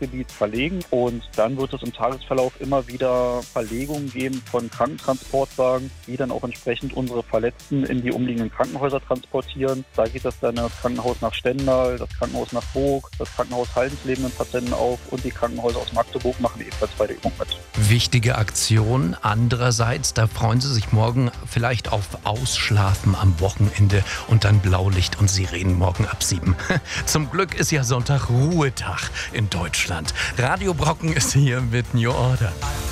Einsatzgebiet verlegen. Und dann wird es im Tagesverlauf immer wieder Verlegungen geben von Krankentransportwagen, die dann auch entsprechend unsere Verletzten in die umliegenden Krankenhäuser transportieren. Da geht das dann das Krankenhaus nach Stendal, das Krankenhaus nach Burg, das Krankenhaus Hallensleeben nimmt Patienten auf und die Krankenhäuser aus Magdeburg machen ebenfalls bei der Übung mit. Wichtige Aktion. Andererseits, da freuen Sie sich morgen vielleicht auf Ausschlafen am Wochenende und dann Blaulicht und Sirenen morgen ab 7. Zum Glück ist ja Sonntag Ruhetag in Deutschland. Radio Brocken ist hier mit New Order.